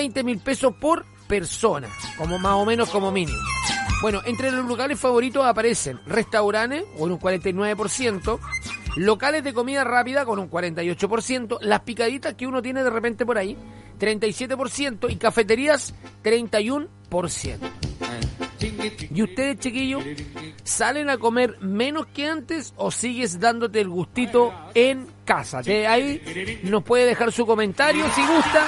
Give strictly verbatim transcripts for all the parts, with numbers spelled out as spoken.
veinte mil pesos por persona, como más o menos como mínimo. Bueno, entre los lugares favoritos aparecen restaurantes, con un cuarenta y nueve por ciento, locales de comida rápida, con un cuarenta y ocho por ciento, las picaditas que uno tiene de repente por ahí, treinta y siete por ciento, y cafeterías, treinta y uno por ciento. ¿Y ustedes, chiquillos, salen a comer menos que antes o sigues dándote el gustito en casa? De ahí nos puede dejar su comentario si gusta.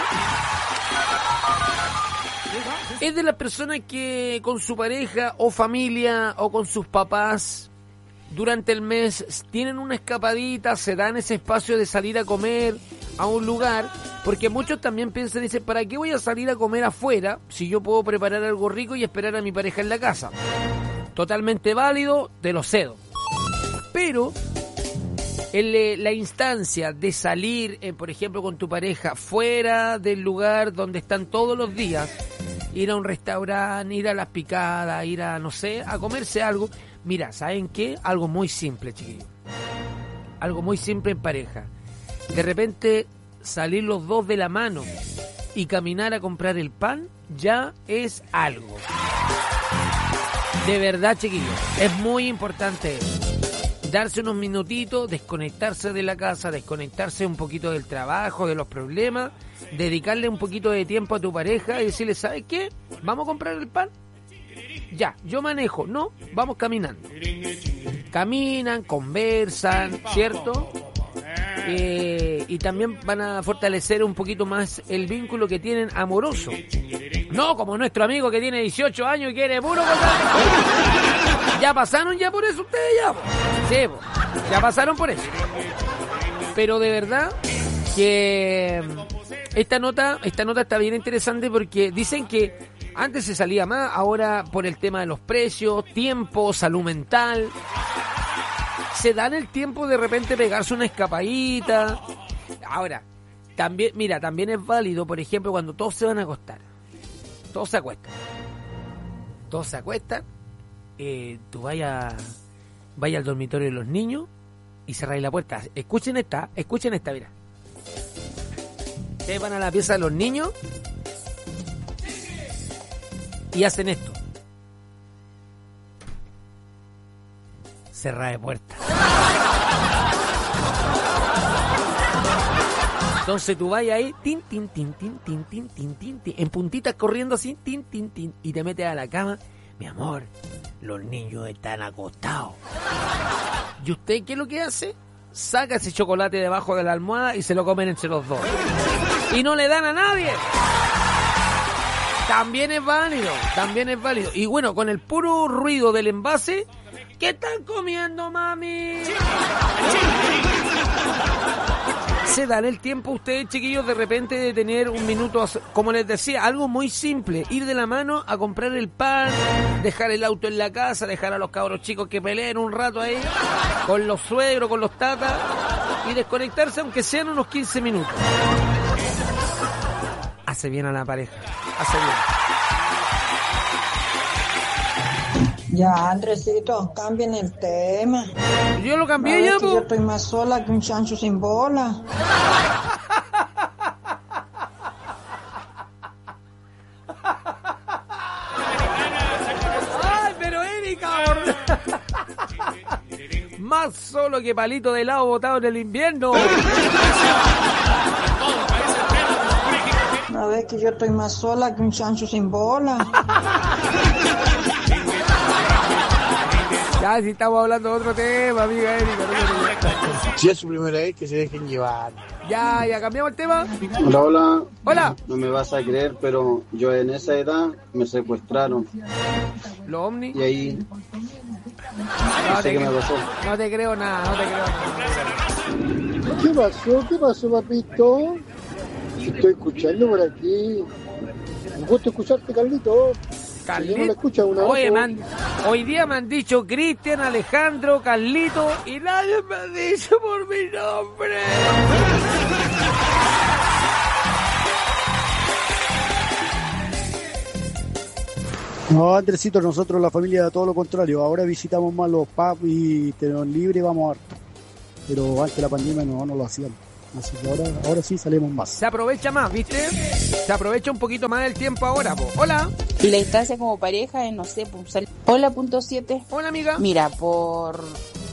¿Es de las personas que con su pareja o familia o con sus papás durante el mes tienen una escapadita, se dan ese espacio de salir a comer a un lugar? Porque muchos también piensan, dicen, ¿para qué voy a salir a comer afuera si yo puedo preparar algo rico y esperar a mi pareja en la casa? Totalmente válido, te lo cedo. Pero en la instancia de salir, eh, por ejemplo, con tu pareja fuera del lugar donde están todos los días, ir a un restaurante, ir a las picadas, ir a, no sé, a comerse algo. Mira, ¿saben qué? Algo muy simple, chiquillos. Algo muy simple en pareja. De repente, salir los dos de la mano y caminar a comprar el pan ya es algo. De verdad, chiquillos, es muy importante darse unos minutitos, desconectarse de la casa, desconectarse un poquito del trabajo, de los problemas, dedicarle un poquito de tiempo a tu pareja y decirle, ¿sabes qué? ¿Vamos a comprar el pan? Ya, yo manejo. No, vamos caminando. Caminan, conversan, ¿cierto? Eh, y también van a fortalecer un poquito más el vínculo que tienen amoroso. No como nuestro amigo que tiene dieciocho años y quiere puro cosas. Ya pasaron ya por eso ustedes ya. Sí, po. Ya pasaron por eso. Pero de verdad que esta nota, esta nota está bien interesante porque dicen que antes se salía más, ahora por el tema de los precios, tiempo, salud mental, se dan el tiempo de repente pegarse una escapadita. Ahora, también, mira, también es válido, por ejemplo, cuando todos se van a acostar. Todos se acuestan. Todos se acuestan. Eh, tú vayas vaya al dormitorio de los niños y cerráis la puerta. Escuchen esta, escuchen esta, mira. Ustedes van a la pieza de los niños y hacen esto. Cerrar de puerta. Entonces tú vas ahí, tin, tin, tin, tin, tin, tin, tin, tin, tin, en puntitas corriendo así, tin, tin, tin, y te metes a la cama. Mi amor, los niños están acostados. ¿Y usted qué es lo que hace? Saca ese chocolate debajo de la almohada y se lo comen entre los dos. Y no le dan a nadie. También es válido, también es válido. Y bueno, con el puro ruido del envase, ¿qué están comiendo, mami? Se dan el tiempo ustedes, chiquillos, de repente de tener un minuto, como les decía, algo muy simple, ir de la mano a comprar el pan, dejar el auto en la casa, dejar a los cabros chicos que peleen un rato ahí, con los suegros, con los tatas, y desconectarse aunque sean unos quince minutos. Hace bien a la pareja, hace bien. Ya, Andresito, cambien el tema. Yo lo cambié ya, po. Yo estoy más sola que un chancho sin bola. Ay, pero Erika, más solo que palito de helado botado en el invierno. Una vez que yo estoy más sola que un chancho sin bola. Ya, si estamos hablando de otro tema, amiga Erika. No si es su primera vez, que se dejen llevar. Ya, ya cambiamos el tema. Hola, hola. Hola. No me vas a creer, pero yo en esa edad me secuestraron. ¿Lo ovni? Y ahí... No, no sé te qué me pasó. No te creo nada, no te creo nada. ¿Qué pasó? ¿Qué pasó, papito? Estoy escuchando por aquí. Un gusto escucharte, Carlito. Carlito. Si no la escucha, una Oye, vez, man, hoy día me han dicho Cristian, Alejandro, Carlito y nadie me ha dicho por mi nombre. No, Andresito, nosotros la familia de todo lo contrario. Ahora visitamos más los pubs y tenemos libre y vamos harto. Pero antes de la pandemia no, no lo hacíamos. Así que ahora, ahora sí salimos más. Se aprovecha más, ¿viste? Se aprovecha un poquito más el tiempo ahora, po. Hola. Y la instancia como pareja es, no sé, pues, sal... Hola, punto siete. Hola, amiga. Mira, por...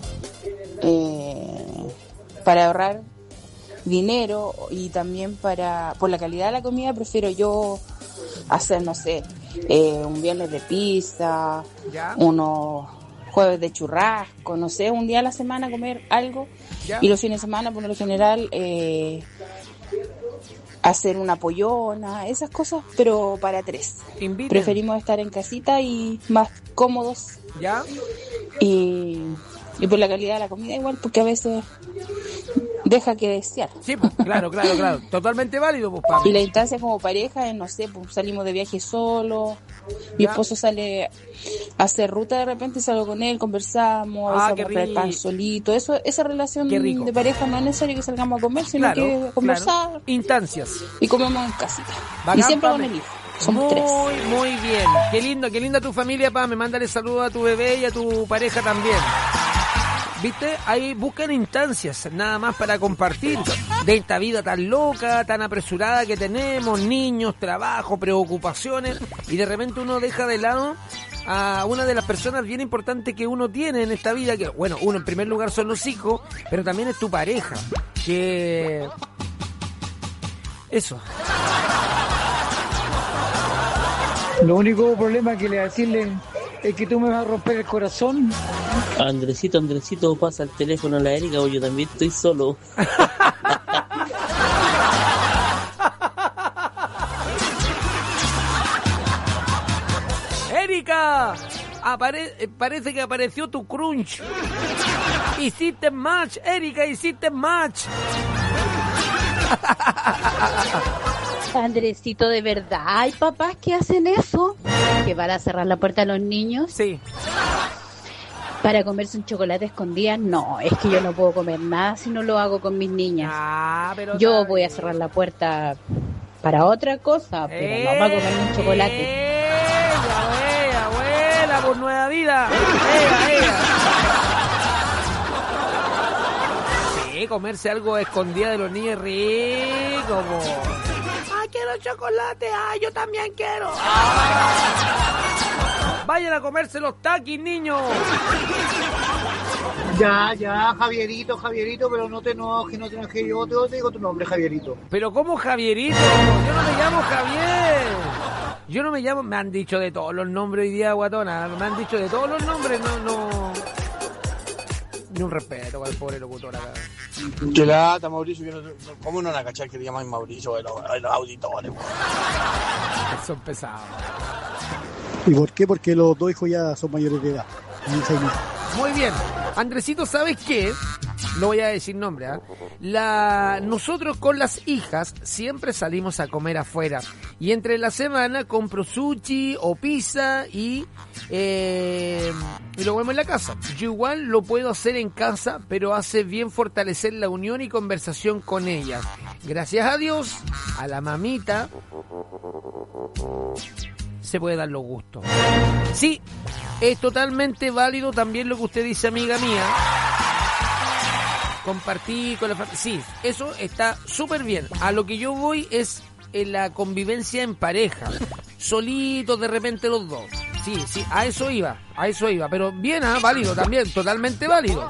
Eh, para ahorrar dinero y también para por la calidad de la comida, prefiero yo hacer, no sé, eh, un viernes de pizza, ¿Ya? unos jueves de churrasco, no sé, un día a la semana comer algo. ¿Ya? Y los fines de semana, por lo general, eh, hacer una pollona, esas cosas, pero para tres. Inviten. Preferimos estar en casita y más cómodos. ¿Ya? Y, y por la calidad de la comida igual, porque a veces deja que desear. Sí, pues, claro, claro, claro. Totalmente válido, pues, Pam. Y la instancia como pareja es, no sé, pues salimos de viaje solo, mi ¿Ya? esposo sale a hacer ruta de repente, salgo con él, conversamos, Ah, a qué comprar pan rico. solito. Eso, esa relación Qué rico. de pareja no es necesario que salgamos a comer, sino Claro, que conversar claro. Instancias. y comemos en casita. Bacán, y siempre Pame. con el hijo. Somos muy, tres. muy bien. Qué lindo, qué linda tu familia, Pame. Mándale saludos a tu bebé y a tu pareja también. ¿Viste? Ahí buscan instancias, nada más para compartir de esta vida tan loca, tan apresurada que tenemos, niños, trabajo, preocupaciones, y de repente uno deja de lado a una de las personas bien importantes que uno tiene en esta vida, que, bueno, uno en primer lugar son los hijos, pero también es tu pareja, que... Eso. Lo único problema que le voy a decirle es que tú me vas a romper el corazón. Andresito, Andresito, pasa el teléfono a la Erika, o yo también estoy solo. ¡Erika! Apare- eh, parece que apareció tu crunch. Hiciste match, Erika, hiciste match. Andresito, de verdad, hay papás que hacen eso, que van a cerrar la puerta a los niños. Sí. Para comerse un chocolate a escondidas. No, es que yo no puedo comer nada si no lo hago con mis niñas. Ah, pero Yo voy a cerrar la puerta para otra cosa, pero eh, no para comerme un chocolate. Eh, abuela, abuela, por nueva vida. Ea, ea. Sí, comerse algo a escondida de los niños es rico, po. Ah, quiero chocolate. Ah, yo también quiero. Ah. Vayan a comerse los taquis, niños. Ya, ya, Javierito, Javierito, pero no te enojes, no te enojes, yo te, te digo tu nombre, Javierito. Pero ¿cómo Javierito? Yo no me llamo Javier. Yo no me llamo... Me han dicho de todos los nombres hoy día, guatona. Me han dicho de todos los nombres, no, no... Ni un respeto para el pobre locutor acá. Qué lata, Mauricio, yo no, ¿cómo no la cachar que le llaman Mauricio a los, a los auditores? Son pesados. ¿Y por qué? Porque los dos hijos ya son mayores de edad. Muy bien. Andresito, ¿sabes qué? No voy a decir nombre, ¿eh? La... Nosotros con las hijas siempre salimos a comer afuera. Y entre la semana compro sushi o pizza y, eh, y lo vemos en la casa. Yo igual lo puedo hacer en casa, pero hace bien fortalecer la unión y conversación con ellas. Gracias a Dios, a la mamita se puede dar los gustos. Sí, es totalmente válido también lo que usted dice, amiga mía. Compartir con la familia. Sí, eso está súper bien. A lo que yo voy es en la convivencia en pareja. Solitos de repente los dos. Sí, sí, a eso iba, a eso iba. Pero bien, ¿ah? Válido también, totalmente válido.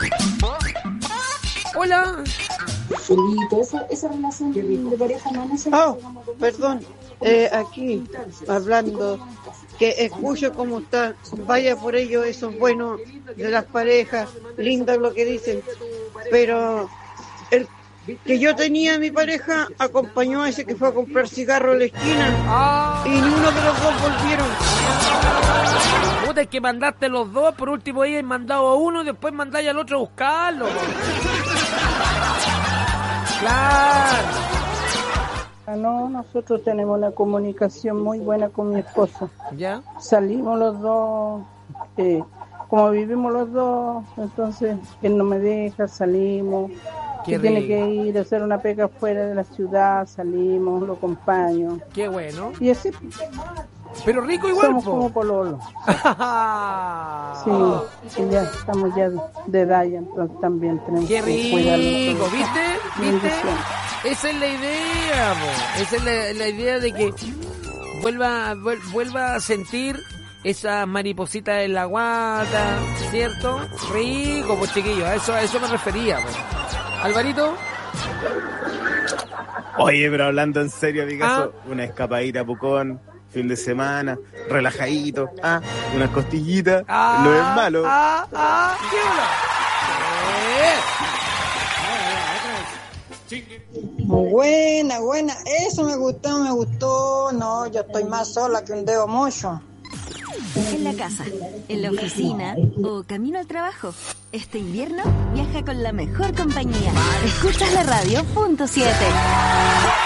Hola. Solito, esa, esa relación de pareja no es necesaria. Oh, perdón, eh, aquí hablando, que escucho cómo está, vaya por ello, eso es bueno de las parejas, lindo lo que dicen, pero el que yo tenía mi pareja acompañó a ese que fue a comprar cigarro en la esquina y ninguno de los dos volvieron. Puta, es que mandaste los dos, por último ahí he mandado a uno y después mandáis al otro a buscarlo. Claro. No, nosotros tenemos una comunicación muy buena con mi esposo. ¿Ya? Salimos los dos, eh, como vivimos los dos, entonces él no me deja, salimos. Qué Si tiene rico. que ir a hacer una pega fuera de la ciudad, salimos, lo acompaño. Qué bueno. Y así. Pero rico igual, somos po. como pololo. Sí, y ya estamos ya de, de edad, ya, entonces también tenemos Qué que cuidarnos. rico, ¿viste? ¿Viste? Bendición. Esa es la idea, po. Esa es la, la idea de que vuelva, vuel, vuelva a sentir esa mariposita en la guata, ¿cierto? Rico, pues chiquillo, a eso, a eso me refería, po. Alvarito. Oye, pero hablando en serio, Picasso, ah. una escapadita a Pucón, fin de semana, relajadito, ah, unas costillitas, ah, no es malo. Ah, ah, ¿qué Buena, buena, eso me gustó, me gustó. No, yo estoy más sola que un dedo mocho. En la casa, en la oficina o camino al trabajo. Este invierno viaja con la mejor compañía. Escuchas la radio punto siete.